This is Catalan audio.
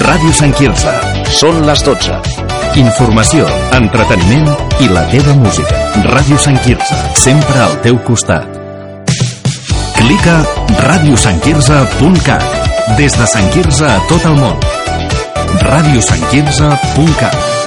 Ràdio Sant Quirze. Són les 12. Informació, entreteniment i la teva música. Ràdio Sant Quirze, sempre al teu costat. Clica radiosantquirze.cat. Des de Sant Quirze a tot el món. radiosantquirze.cat.